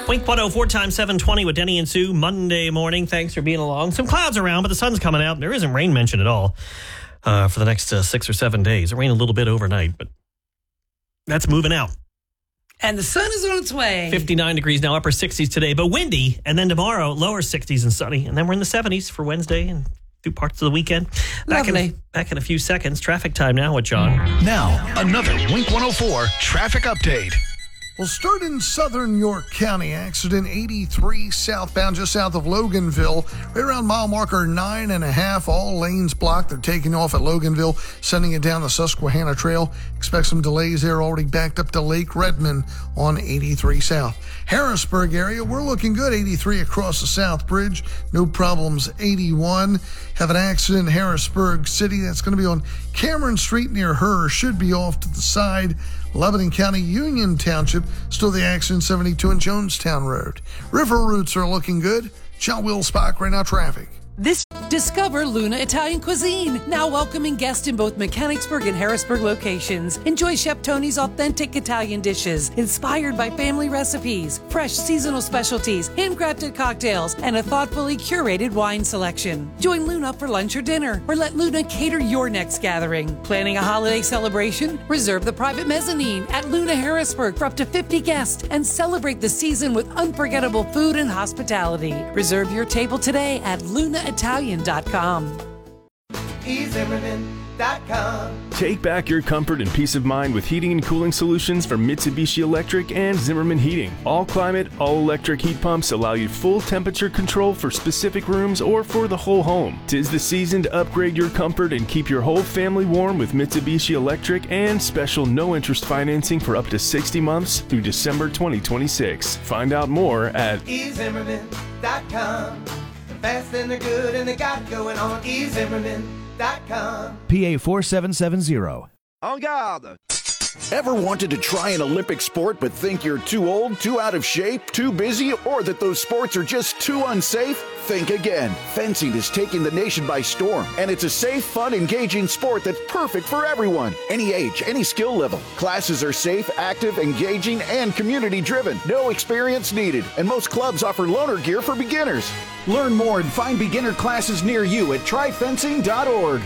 Wink 104 times 720 with Denny and Sue, Monday morning. Thanks for being along. Some clouds around, but the sun's coming out. There isn't rain mentioned at all for the next 6 or 7 days. It rained a little bit overnight, but that's moving out. And the sun is on its way. 59 degrees now, upper 60s today, but windy. And then tomorrow, lower 60s and sunny. And then we're in the 70s for Wednesday and few parts of the weekend. Back in a few seconds. Traffic time now with John. Now, another Wink 104 traffic update. We'll start in southern York County. Accident 83 southbound just south of Loganville. Right around mile marker 9.5. All lanes blocked. They're taking off at Loganville, sending it down the Susquehanna Trail. Expect some delays there. Already backed up to Lake Redmond on 83 south. Harrisburg area, we're looking good. 83 across the South Bridge. No problems. 81. Have an accident in Harrisburg City. That's going to be on Cameron Street near her. Should be off to the side. Lebanon County, Union Township, still the accident 72 in Jonestown Road. River routes are looking good. John Wilsbach, right now traffic. Discover Luna Italian Cuisine, now welcoming guests in both Mechanicsburg and Harrisburg locations. Enjoy Chef Tony's authentic Italian dishes, inspired by family recipes, fresh seasonal specialties, handcrafted cocktails, and a thoughtfully curated wine selection. Join Luna for lunch or dinner, or let Luna cater your next gathering. Planning a holiday celebration? Reserve the private mezzanine at Luna Harrisburg for up to 50 guests and celebrate the season with unforgettable food and hospitality. Reserve your table today at LunaItalian.com. eZimmerman.com. Take back your comfort and peace of mind with heating and cooling solutions from Mitsubishi Electric and Zimmerman Heating. All climate, all electric heat pumps allow you full temperature control for specific rooms or for the whole home. 'Tis the season to upgrade your comfort and keep your whole family warm with Mitsubishi Electric and special no-interest financing for up to 60 months through December 2026. Find out more at eZimmerman.com. They're fast and they're good and they got it going on. eZimmerman.com. PA 4770. En garde! Ever wanted to try an Olympic sport but think you're too old, too out of shape, too busy, or that those sports are just too unsafe? Think again. Fencing is taking the nation by storm, and it's a safe, fun, engaging sport that's perfect for everyone. Any age, any skill level. Classes are safe, active, engaging, and community-driven. No experience needed, and most clubs offer loaner gear for beginners. Learn more and find beginner classes near you at tryfencing.org.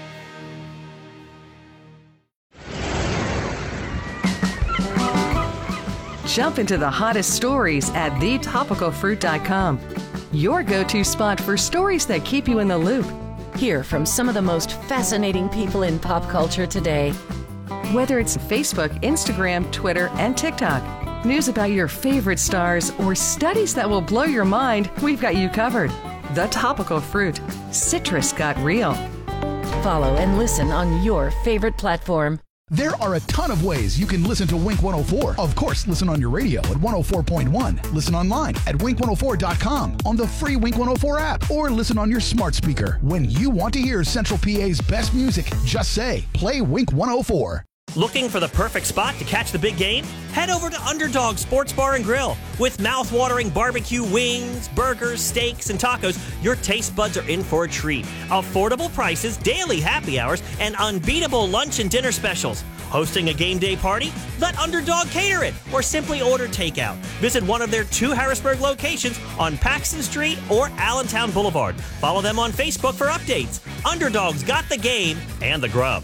Jump into the hottest stories at thetopicalfruit.com. Your go-to spot for stories that keep you in the loop. Hear from some of the most fascinating people in pop culture today. Whether it's Facebook, Instagram, Twitter, and TikTok, news about your favorite stars, or studies that will blow your mind, we've got you covered. The Topical Fruit. Citrus got real. Follow and listen on your favorite platform. There are a ton of ways you can listen to Wink 104. Of course, listen on your radio at 104.1. Listen online at wink104.com, on the free Wink 104 app, or listen on your smart speaker. When you want to hear Central PA's best music, just say, play Wink 104. Looking for the perfect spot to catch the big game? Head over to Underdog Sports Bar and Grill. With mouth-watering barbecue wings, burgers, steaks, and tacos, your taste buds are in for a treat. Affordable prices, daily happy hours, and unbeatable lunch and dinner specials. Hosting a game day party? Let Underdog cater it, or simply order takeout. Visit one of their 2 Harrisburg locations on Paxton Street or Allentown Boulevard. Follow them on Facebook for updates. Underdog's got the game and the grub.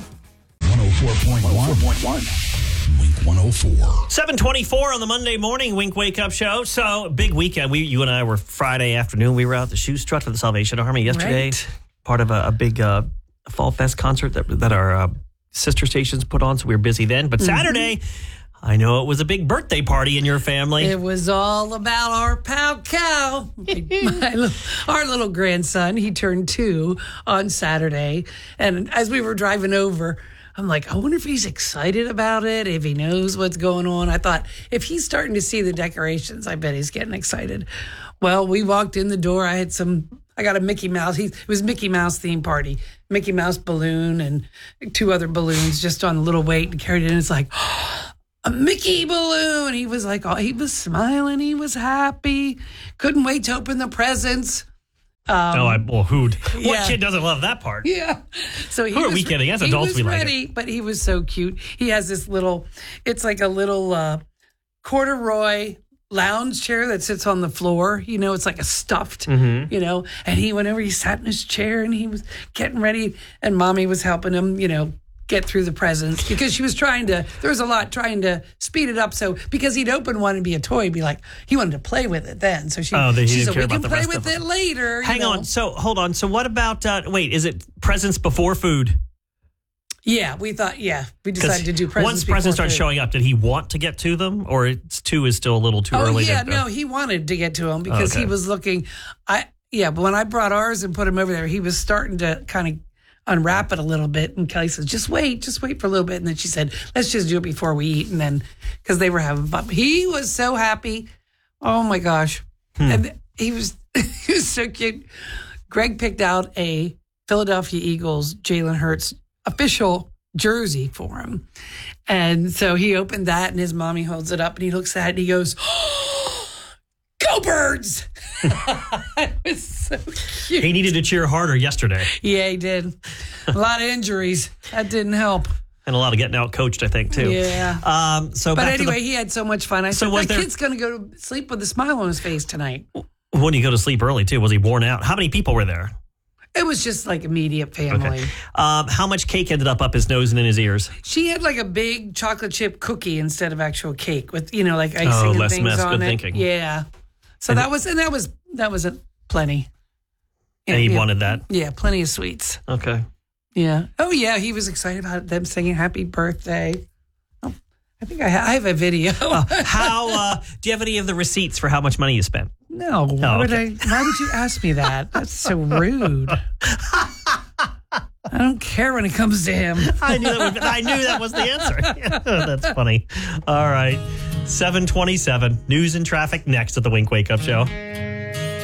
104.1. Wink 104. 7:24 on the Monday morning Wink Wake Up Show. So, big weekend. You and I were Friday afternoon. We were out at the Shoe Strut for the Salvation Army yesterday. Right. Part of a big Fall Fest concert that our sister stations put on, so we were busy then. But Saturday, I know it was a big birthday party in your family. It was all about our pal Cal, our little grandson. He turned 2 on Saturday. And as we were driving over, I'm like, I wonder if he's excited about it, if he knows what's going on. I thought, if he's starting to see the decorations, I bet he's getting excited. Well, we walked in the door. I got a Mickey Mouse. It was Mickey Mouse theme party. Mickey Mouse balloon and 2 other balloons just on a little weight and carried it in. It's like, a Mickey balloon. He was like, he was smiling. He was happy. Couldn't wait to open the presents. What kid doesn't love that part? Yeah. So who are we kidding? As adults, we like it. He was ready, but he was so cute. He has this little, it's like a little corduroy lounge chair that sits on the floor. It's like a stuffed, and he went over, he sat in his chair and he was getting ready and Mommy was helping him, get through the presents because she was trying to speed it up. So because he'd open one and be a toy, be like, he wanted to play with it then. So she said, we can play with it later. Hang on. So hold on. So what about, is it presents before food? Yeah, we decided to do presents. Once presents started showing up, did he want to get to them, or 2 is still a little too early? Oh, yeah, no, he wanted to get to them because he was looking. But when I brought ours and put him over there, he was starting to kind of unwrap it a little bit. And Kelly says, just wait for a little bit. And then she said, let's just do it before we eat. And then, because they were having fun. He was so happy. Oh, my gosh. And he was so cute. Greg picked out a Philadelphia Eagles Jalen Hurts official jersey for him. And so he opened that and his mommy holds it up and he looks at it and he goes, oh, go Birds! It was so cute. He needed to cheer harder yesterday. Yeah, he did. A lot of injuries. That didn't help. And a lot of getting out coached, I think, too. Yeah. But anyway, he had so much fun. I said, that kid's going to go to sleep with a smile on his face tonight. When you go to sleep early, too, was he worn out? How many people were there? It was just like immediate family. Okay. How much cake ended up his nose and in his ears? She had like a big chocolate chip cookie instead of actual cake with, like icing and less things mess, on good it. Thinking. Yeah. So that was plenty. And he wanted that? Yeah, plenty of sweets. Okay. Yeah. Oh, yeah, he was excited about them singing happy birthday. Oh, I think I have a video. Do you have any of the receipts for how much money you spent? No. Why would you ask me that? That's so rude. I don't care when it comes to him. I knew that was the answer. That's funny. All right. 7:27. News and traffic next at the Wink Wake Up Show.